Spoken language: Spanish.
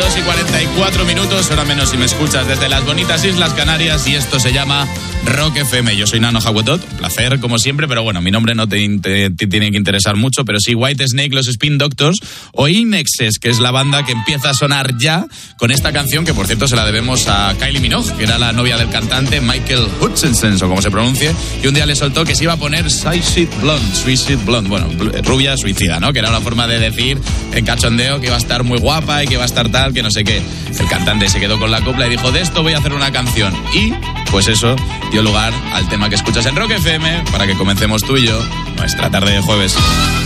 2:44, hora menos si me escuchas desde las bonitas Islas Canarias, y esto se llama Rock FM. Yo soy Nano Hawetot, un placer como siempre, pero bueno, mi nombre no te tiene que interesar mucho, pero sí White Snake, los Spin Doctors o Inexes, que es la banda que empieza a sonar ya con esta canción, que por cierto se la debemos a Kylie Minogue, que era la novia del cantante Michael Hutchinson, o como se pronuncie, y un día le soltó que se iba a poner Suicide Blonde, bueno, rubia suicida, ¿no? Que era una forma de decir en cachondeo que iba a estar muy guapa y que iba a estar tal, que no sé qué. El cantante se quedó con la copla y dijo, de esto voy a hacer una canción. Y, pues eso, dio lugar al tema que escuchas en Rock FM, para que comencemos tú y yo nuestra tarde de jueves.